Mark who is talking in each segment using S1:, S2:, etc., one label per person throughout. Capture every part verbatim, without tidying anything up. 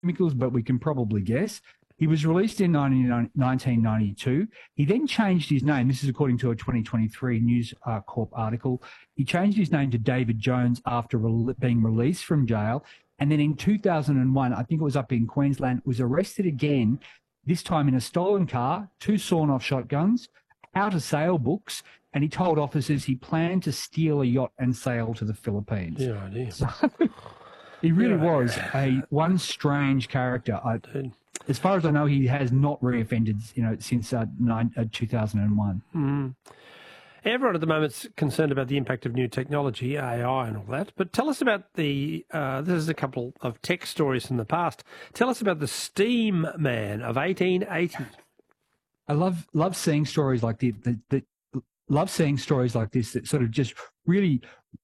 S1: chemicals, but we can probably guess. He was released in nineteen ninety-two. He then changed his name. This is according to a twenty twenty-three News uh, Corp article. He changed his name to David Jones after re- being released from jail. And then in two thousand one, I think it was up in Queensland, was arrested again, this time in a stolen car, two sawn-off shotguns, out of sale books, and he told officers he planned to steal a yacht and sail to the Philippines.
S2: Yeah, idea.
S1: So, he really
S2: Yeah.
S1: was a one strange character. I, as far as I know, he has not reoffended, you know, since uh, nine, uh, two thousand one.
S2: Mm. Everyone at the moment's concerned about the impact of new technology, A I and all that. But tell us about the, uh, this is a couple of tech stories from the past. Tell us about the Steam Man of eighteen eighty.
S1: I love love seeing stories like the, the, the love seeing stories like this that sort of just really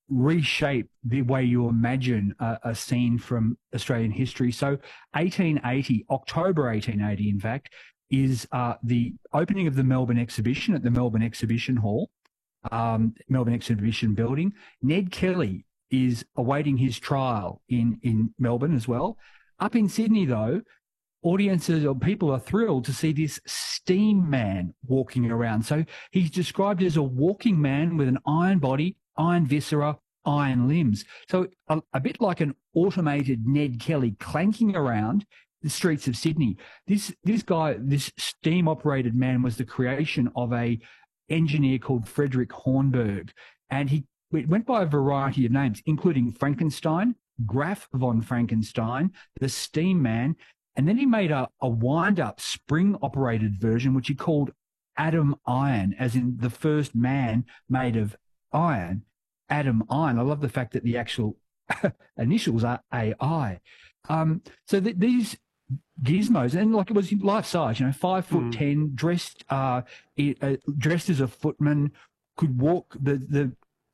S1: reshape the way you imagine a, a scene from Australian history. So eighteen eighty, October eighteen eighty, in fact, is uh, the opening of the Melbourne Exhibition at the Melbourne Exhibition Hall, um, Melbourne Exhibition Building. Ned Kelly is awaiting his trial in, in Melbourne as well. Up in Sydney, though, audiences or people are thrilled to see this steam man walking around. So he's described as a walking man with an iron body, iron viscera, iron limbs. So a, a bit like an automated Ned Kelly clanking around the streets of Sydney. This this guy, this steam-operated man, was the creation of a engineer called Frederick Hornberg, and he it went by a variety of names, including Frankenstein, Graf von Frankenstein, the Steam Man. And then he made a, a wind-up spring-operated version, which he called Adam Iron, as in the first man made of iron, Adam Iron. I love the fact that the actual initials are A I. Um, so th- these gizmos, and like it was life-size, you know, five foot mm. ten, dressed uh, uh, dressed as a footman, could walk the the.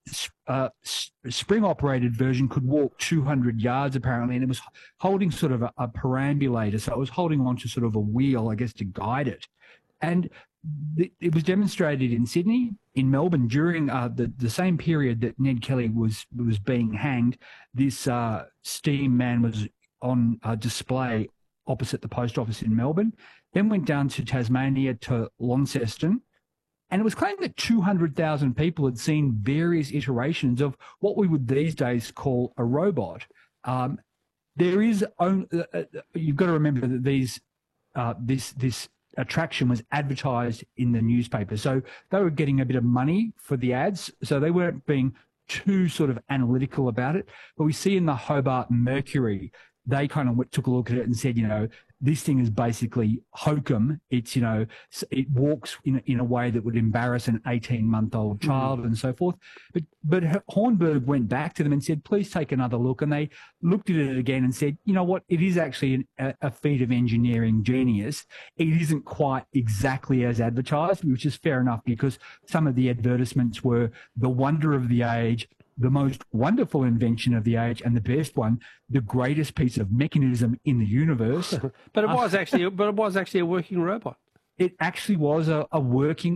S1: Uh, spring-operated version could walk two hundred yards apparently, and it was holding sort of a, a perambulator, so it was holding onto sort of a wheel, I guess, to guide it. And th- it was demonstrated in Sydney, in Melbourne, during uh, the, the same period that Ned Kelly was was being hanged. This uh, steam man was on uh, display opposite the post office in Melbourne, then went down to Tasmania to Launceston. And it was claimed that two hundred thousand people had seen various iterations of what we would these days call a robot. Um, there is, only, uh, you've got to remember that these, uh, this this attraction was advertised in the newspaper, so they were getting a bit of money for the ads, so they weren't being too sort of analytical about it. But we see in the Hobart Mercury, they kind of took a look at it and said, you know, this thing is basically hokum. It's, you know, it walks in, in a way that would embarrass an eighteen-month-old child mm. and so forth. But but Hornberg went back to them and said, please take another look. And they looked at it again and said, you know what, it is actually an, a, a feat of engineering genius. It isn't quite exactly as advertised, which is fair enough because some of the advertisements were the wonder of the age, the most wonderful invention of the age, and the best one, the greatest piece of mechanism in the universe.
S2: But it was actually, but it was actually a working robot.
S1: It actually was a, a working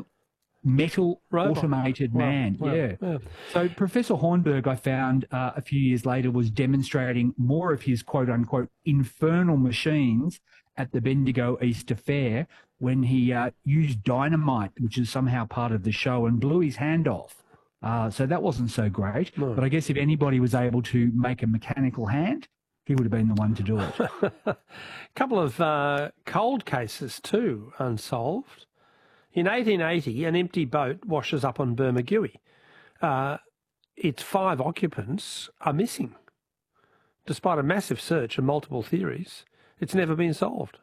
S1: metal robot. Automated wow. man. Wow. Yeah. yeah. So Professor Hornberg, I found uh, a few years later, was demonstrating more of his quote unquote infernal machines at the Bendigo Easter Fair when he uh, used dynamite, which is somehow part of the show, and blew his hand off. Uh, so that wasn't so great. No. But I guess if anybody was able to make a mechanical hand, he would have been the one to do it.
S2: A couple of uh, cold cases too, unsolved. In eighteen eighty, an empty boat washes up on Bermagui. Uh, its five occupants are missing. Despite a massive search and multiple theories, it's never been solved.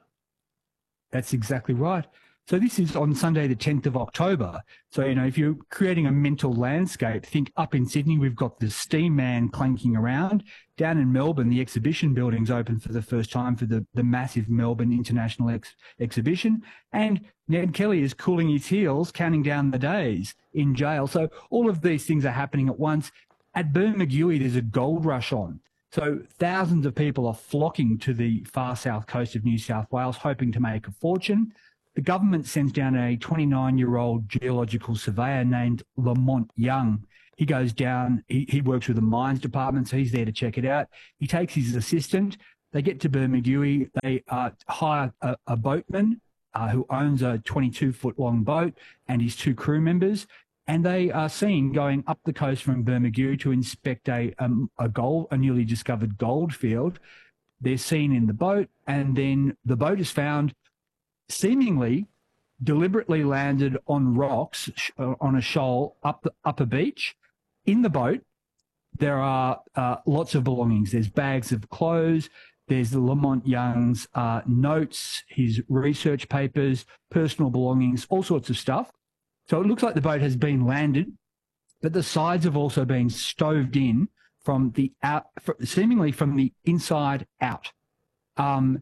S1: That's exactly right. So this is on Sunday, the tenth of October. So, you know, if you're creating a mental landscape, think up in Sydney, we've got the steam man clanking around. Down in Melbourne, the exhibition building's open for the first time for the, the massive Melbourne International Ex- Exhibition. And Ned Kelly is cooling his heels, counting down the days in jail. So all of these things are happening at once. At Bermagui, there's a gold rush on. So thousands of people are flocking to the far south coast of New South Wales, hoping to make a fortune. The government sends down a twenty-nine-year-old geological surveyor named Lamont Young. He goes down, he, he works with the mines department, so he's there to check it out. He takes his assistant. They get to Bermagui. They uh, hire a, a boatman uh, who owns a twenty-two foot long boat and his two crew members. And they are seen going up the coast from Bermagui to inspect a, um, a gold, a newly discovered gold field. They're seen in the boat, and then the boat is found seemingly deliberately landed on rocks uh, on a shoal up the, up a beach. In the boat, there are uh, lots of belongings. There's bags of clothes. There's the Lamont Young's uh, notes, his research papers, personal belongings, all sorts of stuff. So it looks like the boat has been landed, but the sides have also been stoved in from the out, seemingly from the inside out. Um,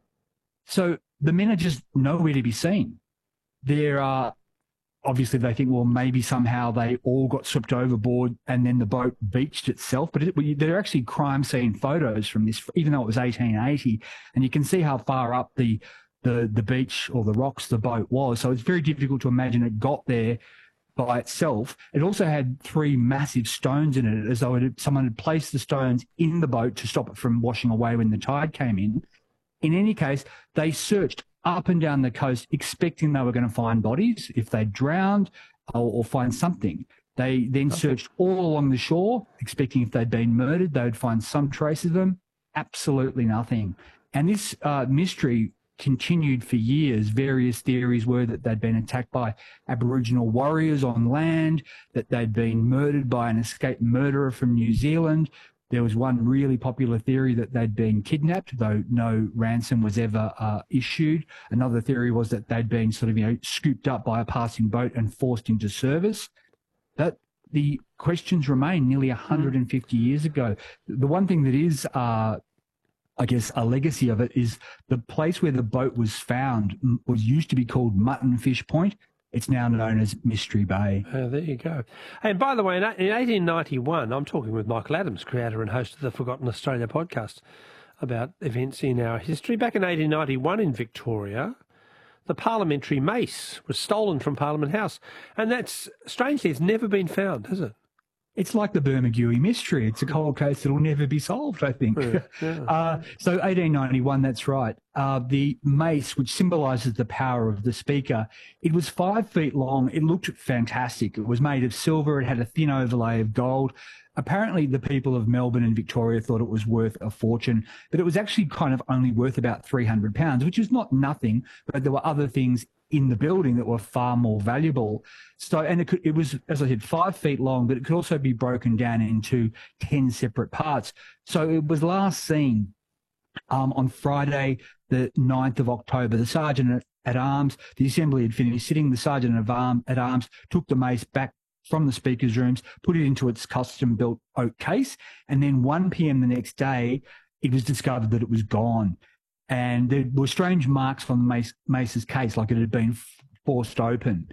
S1: so the men are just nowhere to be seen. There are, obviously they think, well, maybe somehow they all got swept overboard and then the boat beached itself. But it, there are actually crime scene photos from this, even though it was eighteen eighty, and you can see how far up the the the beach or the rocks the boat was. So it's very difficult to imagine it got there by itself. It also had three massive stones in it, as though it had, someone had placed the stones in the boat to stop it from washing away when the tide came in. In any case, they searched up and down the coast, expecting they were going to find bodies if they drowned or, or find something. They then okay. searched all along the shore, expecting if they'd been murdered, they would find some trace of them. Absolutely nothing. And this uh, mystery continued for years. Various theories were that they'd been attacked by Aboriginal warriors on land, that they'd been murdered by an escaped murderer from New Zealand. There was one really popular theory that they'd been kidnapped, though no ransom was ever uh, issued. Another theory was that they'd been sort of, you know, scooped up by a passing boat and forced into service. But the questions remain nearly one hundred fifty years ago. The one thing that is, uh, I guess, a legacy of it is the place where the boat was found was used to be called Mutton Fish Point. It's now known as Mystery Bay.
S2: Oh, there you go. And by the way, in eighteen ninety-one, I'm talking with Michael Adams, creator and host of the Forgotten Australia podcast, about events in our history. Back in eighteen ninety-one in Victoria, the parliamentary mace was stolen from Parliament House. And that's, strangely, it's never been found, has it?
S1: It's like the Bermagui mystery. It's a cold case that will never be solved, I think.
S2: Yeah, yeah.
S1: Uh, so eighteen ninety-one, that's right. Uh, the mace, which symbolises the power of the speaker, it was five feet long. It looked fantastic. It was made of silver. It had a thin overlay of gold. Apparently, the people of Melbourne and Victoria thought it was worth a fortune, but it was actually kind of only worth about three hundred pounds, which is not nothing, but there were other things in the building that were far more valuable. So, and it, could, it was, as I said, five feet long, but it could also be broken down into ten separate parts. So it was last seen um, on Friday, the ninth of October. The Sergeant at, at Arms, the assembly had finished sitting. The Sergeant at, arm, at Arms took the mace back from the Speaker's rooms, put it into its custom-built oak case, and then one p m the next day, it was discovered that it was gone. And there were strange marks on the mace, mace's case, like it had been forced open.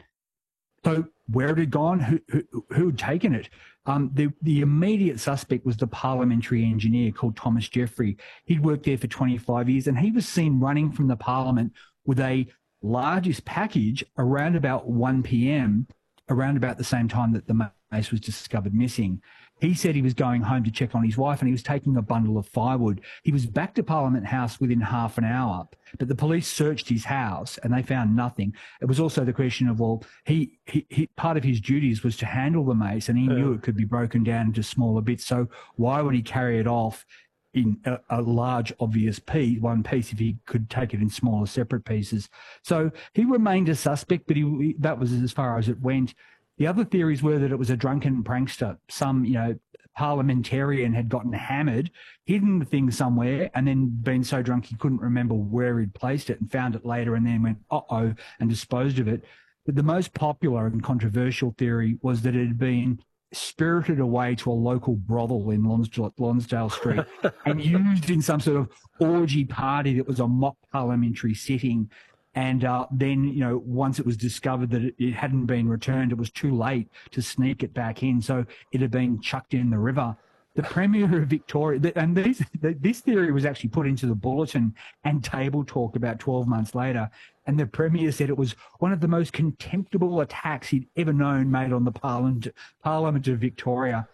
S1: So where it had gone, who, who, who had taken it? Um, the, the immediate suspect was the parliamentary engineer called Thomas Jeffrey. He'd worked there for twenty-five years, and he was seen running from the Parliament with a largest package around about one p m, around about the same time that the mace was discovered missing. He said he was going home to check on his wife, and he was taking a bundle of firewood. He was back to Parliament House within half an hour, but the police searched his house and they found nothing. It was also the question of, well, he, he, he part of his duties was to handle the mace, and he yeah. knew it could be broken down into smaller bits. So why would he carry it off in a, a large, obvious piece, one piece, if he could take it in smaller, separate pieces? So he remained a suspect, but he, that was as far as it went. The other theories were that it was a drunken prankster. Some, you know, parliamentarian had gotten hammered, hidden the thing somewhere, and then been so drunk he couldn't remember where he'd placed it and found it later and then went, uh-oh, and disposed of it. But the most popular and controversial theory was that it had been spirited away to a local brothel in Lonsdale, Lonsdale Street and used in some sort of orgy party that was a mock parliamentary sitting. And uh, then, you know, once it was discovered that it, it hadn't been returned, it was too late to sneak it back in. So it had been chucked in the river. The Premier of Victoria, and this, this theory was actually put into the Bulletin and Table Talk about twelve months later. And the Premier said it was one of the most contemptible attacks he'd ever known made on the Parliament, Parliament of Victoria.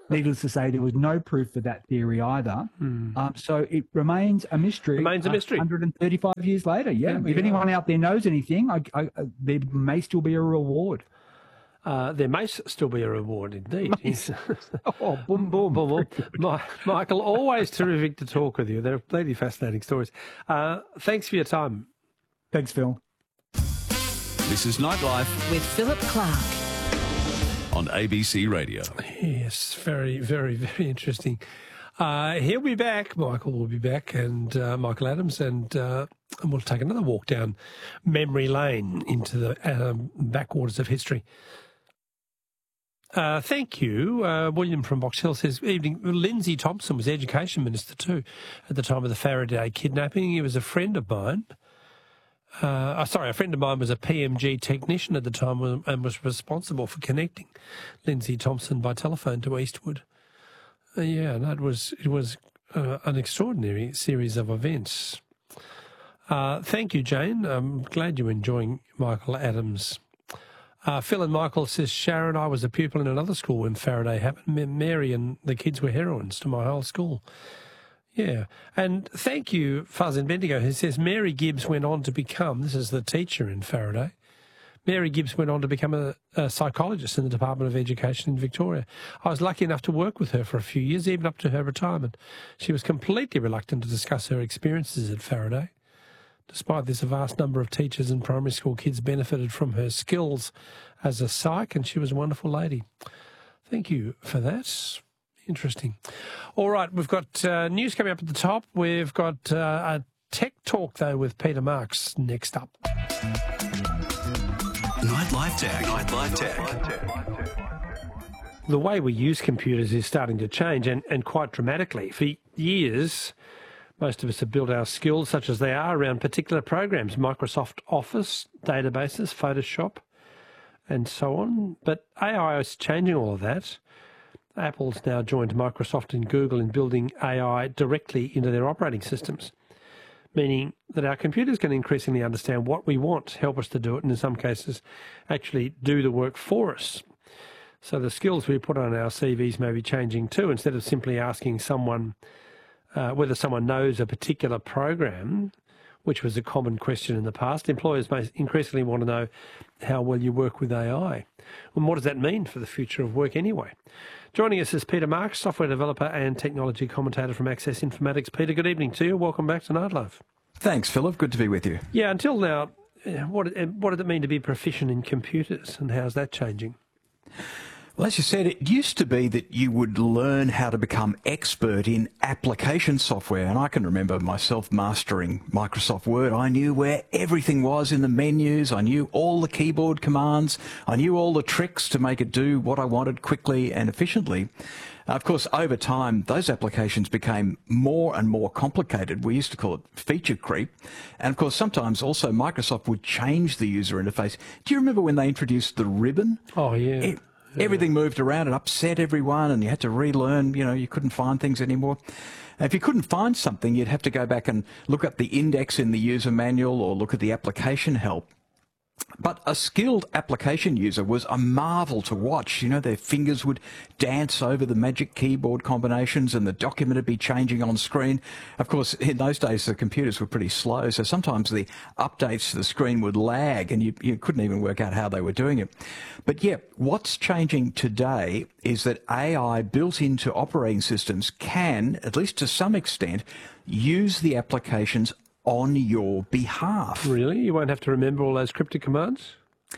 S1: needless to say, there was no proof for that theory either.
S2: Mm.
S1: Um, so it remains a mystery.
S2: Remains a mystery.
S1: one hundred thirty-five years later, yeah.
S2: Yeah,
S1: if anyone out there knows anything, I, I, I, there may still be a reward.
S2: Uh, there may still be a reward, indeed. Yes.
S1: Oh, boom, boom.
S2: boom, boom. My, Michael, always terrific to talk with you. They're plenty fascinating stories. Uh, thanks for your time.
S1: Thanks, Phil.
S3: This is Nightlife
S4: with Philip Clark
S3: on A B C Radio.
S2: Yes, very, very, very interesting. Uh, he'll be back. Michael will be back, and uh, Michael Adams, and, uh, and we'll take another walk down memory lane into the um, backwaters of history. Uh, thank you. Uh, William from Box Hill says, evening. Lindsay Thompson was Education Minister too at the time of the Faraday kidnapping. He was a friend of mine. Uh, oh, sorry, a friend of mine was a P M G technician at the time and was responsible for connecting Lindsay Thompson by telephone to Eastwood. Uh, yeah, no, it was, it was uh, an extraordinary series of events. Uh, thank you, Jane. I'm glad you're enjoying Michael Adams. Uh, Phil and Michael says, Sharon, I was a pupil in another school when Faraday happened. Mary and the kids were heroines to my whole school. Yeah. And thank you, Fuzz in Bendigo, who says Mary Gibbs went on to become, this is the teacher in Faraday, Mary Gibbs went on to become a, a psychologist in the Department of Education in Victoria. I was lucky enough to work with her for a few years, even up to her retirement. She was completely reluctant to discuss her experiences at Faraday. Despite this, a vast number of teachers and primary school kids benefited from her skills as a psych, and she was a wonderful lady. Thank you for that. Interesting. All right, we've got uh, news coming up at the top. We've got uh, a tech talk, though, with Peter Marks next up.
S3: Nightlife Tech. Nightlife Tech.
S2: The way we use computers is starting to change, and, and quite dramatically. For years, most of us have built our skills, such as they are, around particular programs, Microsoft Office, databases, Photoshop, and so on. But A I is changing all of that. Apple's now joined Microsoft and Google in building A I directly into their operating systems, meaning that our computers can increasingly understand what we want, help us to do it, and in some cases actually do the work for us. So the skills we put on our C Vs may be changing too. Instead of simply asking someone uh, whether someone knows a particular program, which was a common question in the past, employers may increasingly want to know how well you work with A I. And what does that mean for the future of work anyway? Joining us is Peter Marks, software developer and technology commentator from Access Informatics. Peter, good evening to you. Welcome back to Nightlife.
S5: Thanks, Philip. Good to be with you.
S2: Yeah, until now, what, what did it mean to be proficient in computers, and how's that changing?
S5: Well, as you said, it used to be that you would learn how to become expert in application software, and I can remember myself mastering Microsoft Word. I knew where everything was in the menus. I knew all the keyboard commands. I knew all the tricks to make it do what I wanted quickly and efficiently. Of course, over time, those applications became more and more complicated. We used to call it feature creep. And of course, sometimes also Microsoft would change the user interface. Do you remember when they introduced the ribbon?
S2: Oh, yeah.
S5: It, Everything moved around and upset everyone, and you had to relearn, you know, you couldn't find things anymore. If you couldn't find something, you'd have to go back and look up the index in the user manual or look at the application help. But a skilled application user was a marvel to watch. You know, their fingers would dance over the magic keyboard combinations and the document would be changing on screen. Of course, in those days, the computers were pretty slow, so sometimes the updates to the screen would lag and you, you couldn't even work out how they were doing it. But yeah, what's changing today is that A I built into operating systems can, at least to some extent, use the applications on your behalf.
S2: Really? You won't have to remember all those cryptic commands?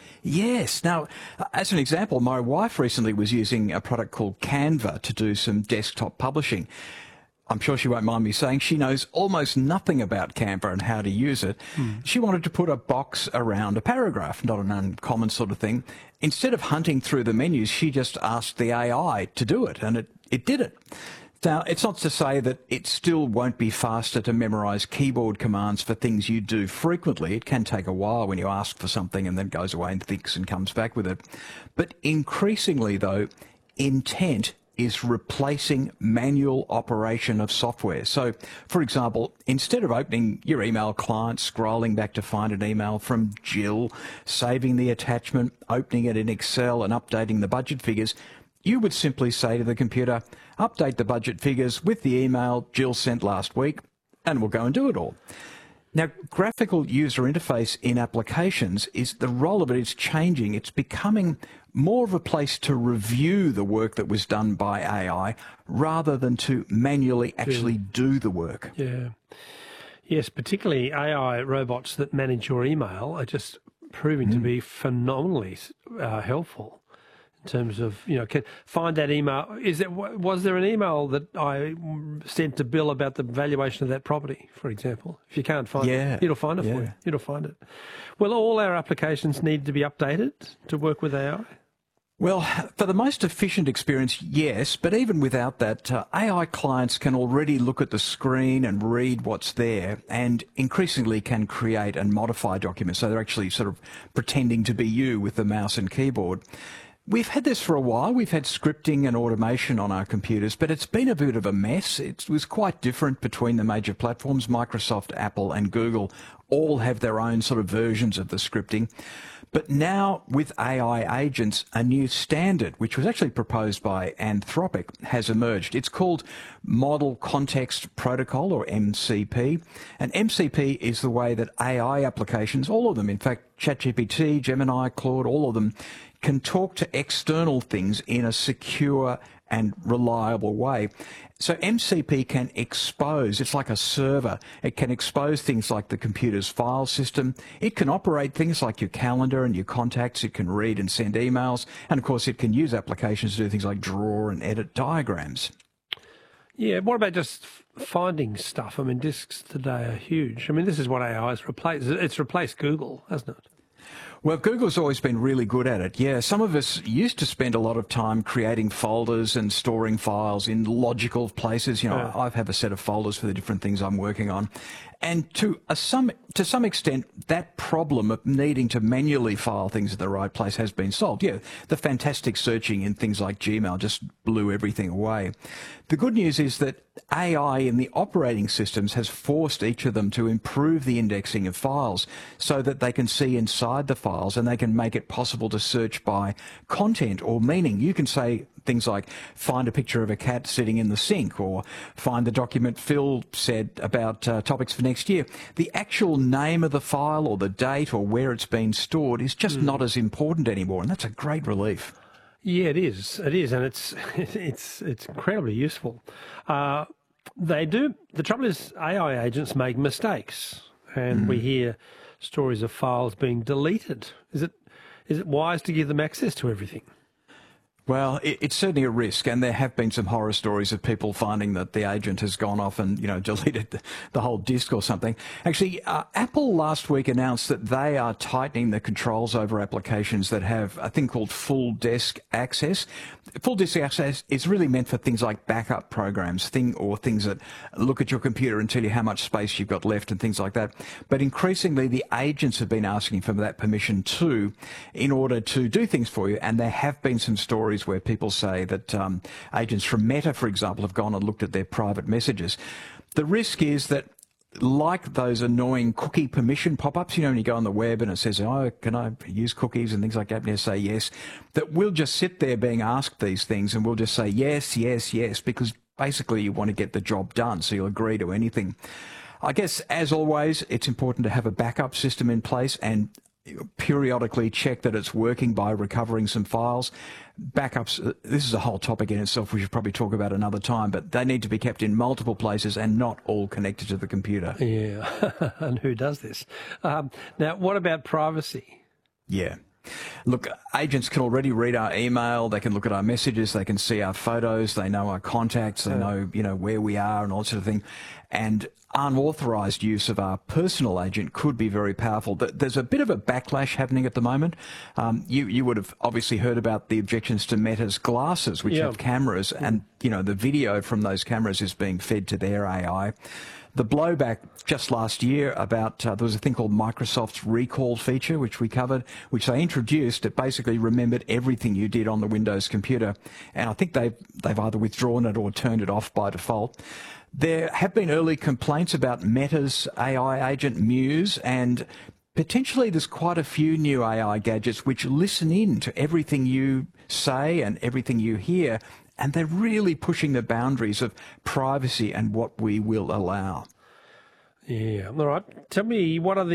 S5: Yes. Now, as an example, my wife recently was using a product called Canva to do some desktop publishing. I'm sure she won't mind me saying she knows almost nothing about Canva and how to use it. Hmm. She wanted to put a box around a paragraph, not an uncommon sort of thing. Instead of hunting through the menus, she just asked the A I to do it, and it, it did it. Now, it's not to say that it still won't be faster to memorise keyboard commands for things you do frequently. It can take a while when you ask for something and then goes away and thinks and comes back with it. But increasingly, though, intent is replacing manual operation of software. So, for example, instead of opening your email client, scrolling back to find an email from Jill, saving the attachment, opening it in Excel and updating the budget figures, you would simply say to the computer, update the budget figures with the email Jill sent last week, and we'll go and do it all. Now, graphical user interface in applications, is the role of it is changing. It's becoming more of a place to review the work that was done by A I rather than to manually actually yeah. do the work.
S2: Yeah. Yes, particularly A I robots that manage your email are just proving mm. to be phenomenally uh, helpful. In terms of, you know, can find that email. Is there, was there an email that I sent to Bill about the valuation of that property, for example? If you can't find
S5: yeah.
S2: it, it'll find it
S5: yeah.
S2: for you. It'll find it. Well, all our applications need to be updated to work with A I?
S5: Well, for the most efficient experience, yes, but even without that, uh, A I clients can already look at the screen and read what's there, and increasingly can create and modify documents, so they're actually sort of pretending to be you with the mouse and keyboard. We've had this for a while. We've had scripting and automation on our computers, but it's been a bit of a mess. It was quite different between the major platforms. Microsoft, Apple and Google all have their own sort of versions of the scripting. But now with A I agents, a new standard, which was actually proposed by Anthropic, has emerged. It's called Model Context Protocol, or M C P. And M C P is the way that A I applications, all of them, in fact, ChatGPT, Gemini, Claude, all of them, can talk to external things in a secure and reliable way. So M C P can expose, it's like a server, it can expose things like the computer's file system, it can operate things like your calendar and your contacts, it can read and send emails, and of course it can use applications to do things like draw and edit diagrams.
S2: Yeah, what about just finding stuff? I mean, disks today are huge. I mean, this is what A I has replaced. It's replaced Google, hasn't it?
S5: Well, Google's always been really good at it. Yeah, some of us used to spend a lot of time creating folders and storing files in logical places. You know,
S2: yeah.
S5: I have a set of folders for the different things I'm working on. And to a some to some extent, that problem of needing to manually file things at the right place has been solved. Yeah, the fantastic searching in things like Gmail just blew everything away. The good news is that A I in the operating systems has forced each of them to improve the indexing of files so that they can see inside the files and they can make it possible to search by content or meaning. You can say things like find a picture of a cat sitting in the sink, or find the document Phil said about uh, topics for next year. The actual name of the file or the date or where it's been stored is just mm. not as important anymore, and that's a great relief.
S2: Yeah, it is. It is, and it's it's it's incredibly useful. Uh, they do. The trouble is, A I agents make mistakes, and mm. we hear stories of files being deleted. Is it is it wise to give them access to everything?
S5: Well, it, it's certainly a risk, and there have been some horror stories of people finding that the agent has gone off and, you know, deleted the, the whole disk or something. Actually, uh, Apple last week announced that they are tightening the controls over applications that have a thing called full disk access. Full disk access is really meant for things like backup programs, thing or things that look at your computer and tell you how much space you've got left and things like that. But increasingly, the agents have been asking for that permission too, in order to do things for you, and there have been some stories where people say that um, agents from Meta, for example, have gone and looked at their private messages. The risk is that, like those annoying cookie permission pop-ups, you know, when you go on the web and it says, oh, can I use cookies and things like that, and you say yes, that we'll just sit there being asked these things and we'll just say yes, yes, yes, because basically you want to get the job done, so you'll agree to anything. I guess, as always, it's important to have a backup system in place and periodically check that it's working by recovering some files. Backups, this is a whole topic in itself we should probably talk about another time, but they need to be kept in multiple places and not all connected to the computer.
S2: Yeah, and who does this? Um, now, what about privacy?
S5: Yeah. Look, agents can already read our email, they can look at our messages, they can see our photos, they know our contacts, they know, you know, where we are and all that sort of thing. And unauthorised use of our personal agent could be very powerful. There's a bit of a backlash happening at the moment. Um, you, you would have obviously heard about the objections to Meta's glasses, which yeah. have cameras, and, you know, the video from those cameras is being fed to their A I. The blowback just last year about, uh, there was a thing called Microsoft's recall feature, which we covered, which they introduced. It basically remembered everything you did on the Windows computer. And I think they've, they've either withdrawn it or turned it off by default. There have been early complaints about Meta's A I agent Muse, and potentially there's quite a few new A I gadgets which listen in to everything you say and everything you hear, and they're really pushing the boundaries of privacy and what we will allow.
S2: Yeah. All right. Tell me, what are the